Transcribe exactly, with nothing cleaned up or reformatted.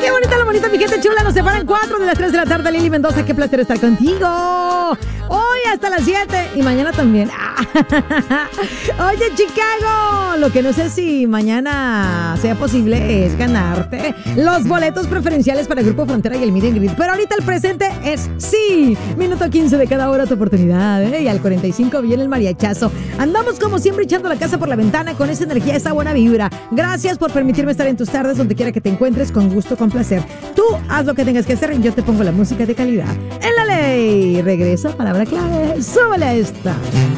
qué bonita la bonita, mi gente chula. Nos separan cuatro de las tres de la tarde. Lili Mendoza, qué placer estar contigo. Hoy hasta las siete y mañana también. Oye, Chicago, lo que no sé si mañana sea posible es ganarte los boletos preferenciales para el Grupo Frontera y el Meet and Greet. Pero ahorita el presente es sí. Minuto quince de cada hora tu oportunidad, ¿eh? Y al cuarenta y cinco viene el mariachazo. Andamos como siempre echando la casa por la ventana con esa energía, esa buena vibra. Gracias por permitirme estar en tus tardes donde quiera que te encuentres, con gusto, con placer. Tú haz lo que tengas que hacer y yo te pongo la música de calidad. En la ley. Regresa, palabra clave. Súbele a esta.